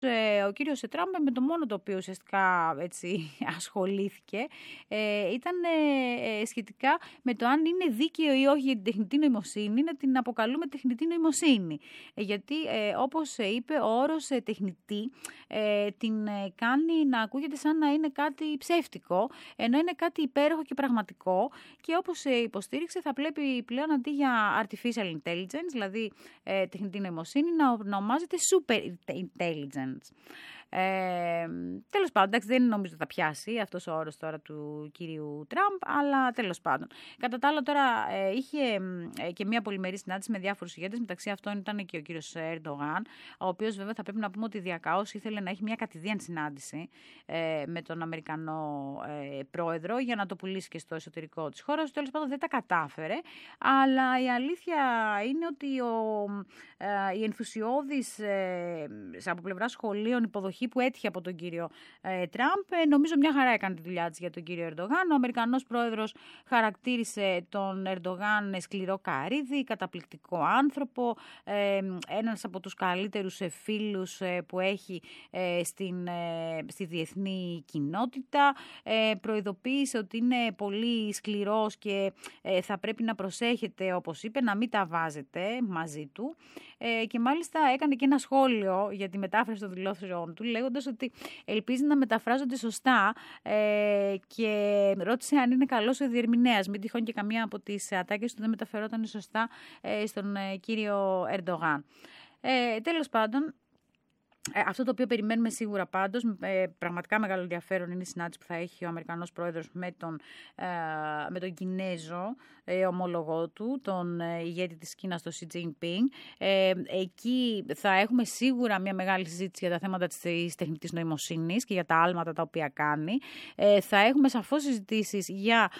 ο κύριος Τραμπ με το μόνο το οποίο ουσιαστικά έτσι, ασχολήθηκε ήταν σχετικά με το αν είναι δίκαιο ή όχι για την τεχνητή νοημοσύνη να την αποκαλούμε τεχνητή νοημοσύνη. Γιατί όπως είπε ο όρος τεχνητή την κάνει να ακούγεται σαν να είναι κάτι ψεύτικο, ενώ είναι κάτι υπέροχο και πραγματικό, και όπως υποστήριξε θα πρέπει πλέον αντί για artificial intelligence, δηλαδή τεχνητή νοημοσύνη, να ονομάζεται super intelligence. Τέλος πάντων, εντάξει, δεν νομίζω ότι θα πιάσει αυτός ο όρος τώρα του κυρίου Τραμπ, αλλά τέλος πάντων. Κατά τα άλλα τώρα είχε και μια πολυμερή συνάντηση με διάφορους ηγέτες, μεταξύ αυτών ήταν και ο κύριος Ερντογάν, ο οποίος βέβαια θα πρέπει να πούμε ότι διακάως ήθελε να έχει μια κατηδίαν συνάντηση με τον Αμερικανό πρόεδρο για να το πουλήσει και στο εσωτερικό της χώρας. Τέλος πάντων δεν τα κατάφερε, αλλά η αλήθεια είναι ότι η ενθουσιώδης από πλευρά σχολείων υποδοχή που έτυχε από τον κύριο Τραμπ, νομίζω μια χαρά έκανε τη δουλειά της για τον κύριο Ερντογάν. Ο Αμερικανός πρόεδρος χαρακτήρισε τον Ερντογάν σκληρό καρύδι, καταπληκτικό άνθρωπο, ένας από τους καλύτερους φίλους που έχει στη διεθνή κοινότητα. Προειδοποίησε ότι είναι πολύ σκληρός και θα πρέπει να προσέχετε, όπως είπε, να μην τα βάζετε μαζί του. Και μάλιστα έκανε και ένα σχόλιο για τη μετάφραση των δηλώσεων του, λέγοντας ότι ελπίζει να μεταφράζονται σωστά και ρώτησε αν είναι καλός ο διερμηνέας. Μην τυχόν και καμία από τις ατάκες του δεν μεταφερόταν σωστά στον κύριο Ερντογάν. Τέλος πάντων, αυτό το οποίο περιμένουμε σίγουρα πάντως, πραγματικά μεγάλο ενδιαφέρον, είναι η συνάντηση που θα έχει ο Αμερικανός πρόεδρος με τον Κινέζο ομόλογό του, τον ηγέτη της Κίνας, τον Xi Jinping. Εκεί θα έχουμε σίγουρα μια μεγάλη συζήτηση για τα θέματα της τεχνητής νοημοσύνης και για τα άλματα τα οποία κάνει. Θα έχουμε σαφώς συζητήσεις για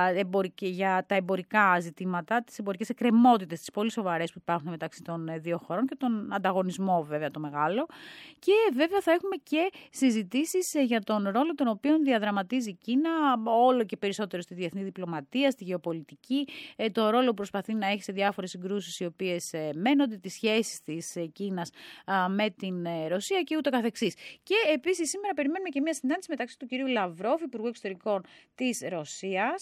τα εμπορικά ζητήματα, τις εμπορικές εκκρεμότητες, τις πολύ σοβαρές που υπάρχουν μεταξύ των δύο χωρών και τον ανταγωνισμό βέβαια το μεγάλο. Και βέβαια θα έχουμε και συζητήσεις για τον ρόλο τον οποίο διαδραματίζει η Κίνα όλο και περισσότερο στη διεθνή διπλωματία, στη γεωπολιτική, το ρόλο που προσπαθεί να έχει σε διάφορες συγκρούσεις οι οποίες μένονται, τις σχέσεις της Κίνας με την Ρωσία και ούτω καθεξής. Και επίσης σήμερα περιμένουμε και μια συνάντηση μεταξύ του κυρίου Λαυρόβ, Υπουργού Εξωτερικών της Ρωσίας,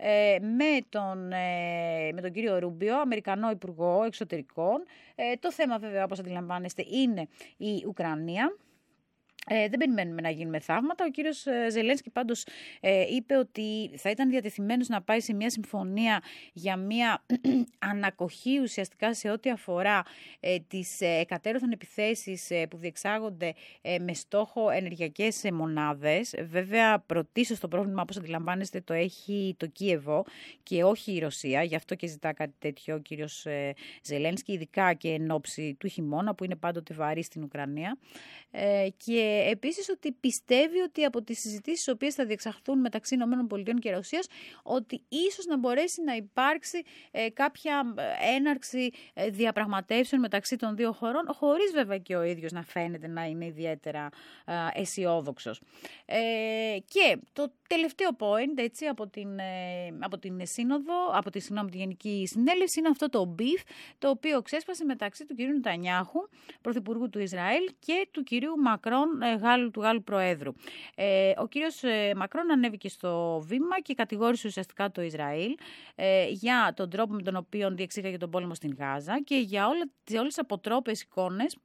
με τον κύριο Ρούμπιο, Αμερικανό Υπουργό Εξωτερικών. Το θέμα βέβαια, όπως αντιλαμβάνεστε, είναι η Ουκρανία. Δεν περιμένουμε να γίνουμε θαύματα. Ο κύριος Ζελένσκι πάντως είπε ότι θα ήταν διατεθειμένος να πάει σε μια συμφωνία για μια ανακοχή ουσιαστικά σε ό,τι αφορά τις εκατέρωθεν επιθέσεις που διεξάγονται με στόχο ενεργειακές μονάδες. Βέβαια, πρωτίστως το πρόβλημα, όπως αντιλαμβάνεστε, το έχει το Κίεβο και όχι η Ρωσία. Γι' αυτό και ζητά κάτι τέτοιο ο κύριος Ζελένσκι, ειδικά και εν ώψη του χειμώνα, που είναι πάντοτε βαρύ στην Ουκρανία. Και επίσης ότι πιστεύει ότι από τις συζητήσεις τις οποίες θα διεξαχθούν μεταξύ ΗΠΑ και Ρωσίας, ότι ίσως να μπορέσει να υπάρξει κάποια έναρξη διαπραγματεύσεων μεταξύ των δύο χωρών, χωρίς βέβαια και ο ίδιος να φαίνεται να είναι ιδιαίτερα αισιόδοξος. Και το τελευταίο point, έτσι, από την Σύνοδο, από τη Γενική Συνέλευση, είναι αυτό το beef, το οποίο ξέσπασε μεταξύ του κυρίου Νετανιάχου, πρωθυπουργού του Ισραήλ, και του κυρίου Μακρόν, του Γάλλου Προέδρου. Ο κύριος Μακρόν ανέβηκε στο βήμα και κατηγόρησε ουσιαστικά το Ισραήλ για τον τρόπο με τον οποίο διεξήγαγε τον πόλεμο στην Γάζα και για όλες τις αποτρόπες εικόνες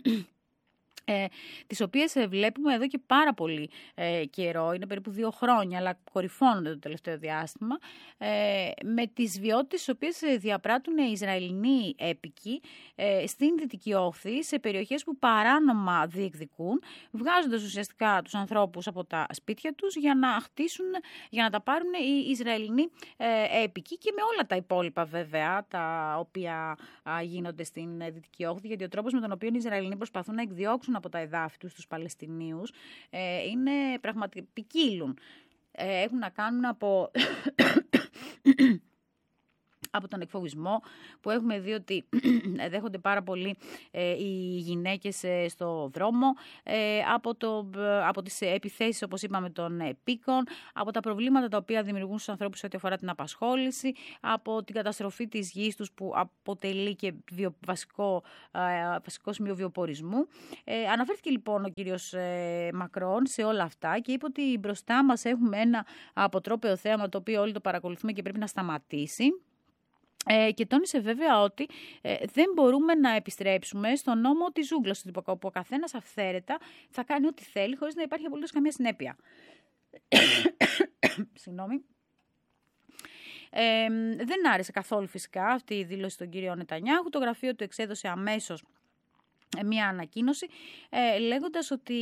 τις οποίες βλέπουμε εδώ και πάρα πολύ καιρό, είναι περίπου 2 χρόνια, αλλά κορυφώνονται το τελευταίο διάστημα, με τις βιότητες τις οποίες διαπράττουν οι Ισραηλινοί έπικοι στην Δυτική Όχθη, σε περιοχές που παράνομα διεκδικούν, βγάζοντας ουσιαστικά τους ανθρώπους από τα σπίτια τους για να χτίσουν, για να τα πάρουν οι Ισραηλινοί έπικοι, και με όλα τα υπόλοιπα βέβαια τα οποία γίνονται στην Δυτική Όχθη, γιατί ο τρόπος με τον οποίο οι Ισραηλινοί προσπαθούν να εκδιώξουν από τα εδάφη τους Παλαιστινίους είναι πραγματικά ποικίλουν. Έχουν να κάνουν από από τον εκφοβισμό που έχουμε δει ότι δέχονται πάρα πολύ οι γυναίκες στο δρόμο, από τις επιθέσεις, όπως είπαμε, των επίκων, από τα προβλήματα τα οποία δημιουργούν στους ανθρώπους ό,τι αφορά την απασχόληση, από την καταστροφή της γης τους που αποτελεί και βασικό σημείο βιοπορισμού. Αναφέρθηκε λοιπόν ο κύριος Μακρόν σε όλα αυτά και είπε ότι μπροστά μας έχουμε ένα αποτρόπαιο θέαμα το οποίο όλοι το παρακολουθούμε και πρέπει να σταματήσει. Και τόνισε βέβαια ότι δεν μπορούμε να επιστρέψουμε στον νόμο της ζούγκλας, που ο καθένας αυθαίρετα θα κάνει ό,τι θέλει χωρίς να υπάρχει απολύτως καμία συνέπεια. Συγγνώμη. Δεν άρεσε καθόλου φυσικά αυτή η δήλωση των κύριων Νετανιάχου. Το γραφείο του εξέδωσε αμέσως μια ανακοίνωση λέγοντας ότι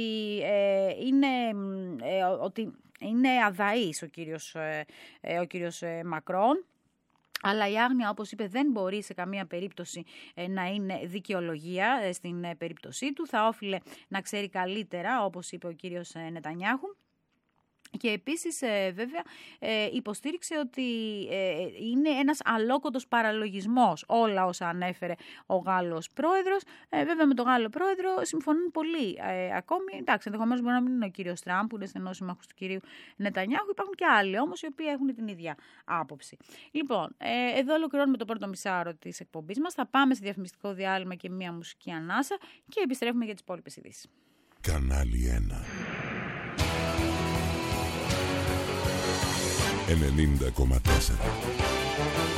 είναι αδαής ο κύριος Μακρόν. Αλλά η άγνοια, όπως είπε, δεν μπορεί σε καμία περίπτωση να είναι δικαιολογία στην περίπτωσή του. Θα όφιλε να ξέρει καλύτερα, όπως είπε ο κύριος Νετανιάχου. Και επίσης βέβαια υποστήριξε ότι είναι ένας αλόκοτος παραλογισμός όλα όσα ανέφερε ο Γάλλος πρόεδρος. Βέβαια με τον Γάλλο πρόεδρο συμφωνούν πολλοί ακόμη. Εντάξει, ενδεχομένως μπορεί να μην είναι ο κύριος Τραμπ που είναι στενός σύμμαχος του κυρίου Νετανιάχου. Υπάρχουν και άλλοι όμως οι οποίοι έχουν την ίδια άποψη. Λοιπόν, εδώ ολοκληρώνουμε το πρώτο μισάωρο της εκπομπής μας. Θα πάμε σε διαφημιστικό διάλειμμα και μια μουσική ανάσα και επιστρέφουμε για τις υπόλοιπες ειδήσεις. Κανάλι 1 90,4